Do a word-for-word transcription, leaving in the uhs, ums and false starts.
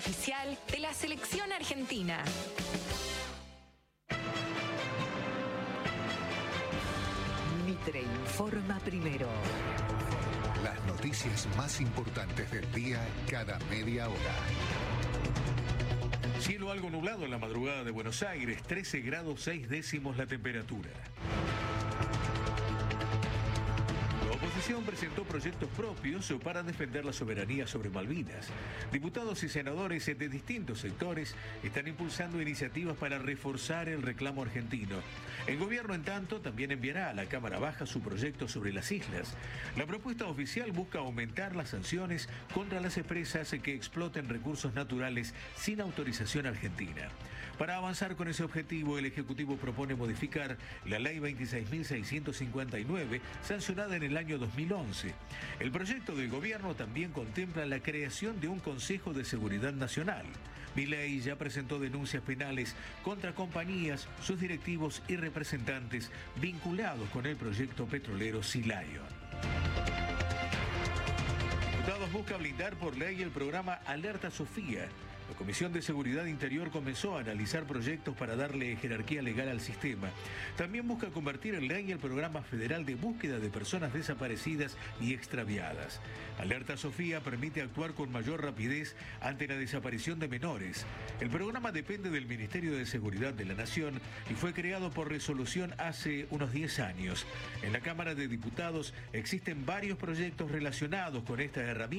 Oficial de la selección argentina. Mitre informa primero. Las noticias más importantes del día cada media hora. Cielo algo nublado en la madrugada de Buenos Aires, trece grados seis décimos la temperatura. La oposición presentó proyectos propios para defender la soberanía sobre Malvinas. Diputados y senadores de distintos sectores están impulsando iniciativas para reforzar el reclamo argentino. El gobierno, en tanto, también enviará a la Cámara Baja su proyecto sobre las islas. La propuesta oficial busca aumentar las sanciones contra las empresas que exploten recursos naturales sin autorización argentina. Para avanzar con ese objetivo, el Ejecutivo propone modificar la Ley veintiséis mil seiscientos cincuenta y nueve, sancionada en el año dos mil once. El proyecto del gobierno también contempla la creación de un Consejo de Seguridad Nacional. Milei ya presentó denuncias penales contra compañías, sus directivos y representantes vinculados con el proyecto petrolero Sea Lion. Diputados busca blindar por ley el programa Alerta Sofía. La Comisión de Seguridad Interior comenzó a analizar proyectos para darle jerarquía legal al sistema. También busca convertir en ley el programa federal de búsqueda de personas desaparecidas y extraviadas. Alerta Sofía permite actuar con mayor rapidez ante la desaparición de menores. El programa depende del Ministerio de Seguridad de la Nación y fue creado por resolución hace unos diez años. En la Cámara de Diputados existen varios proyectos relacionados con esta herramienta.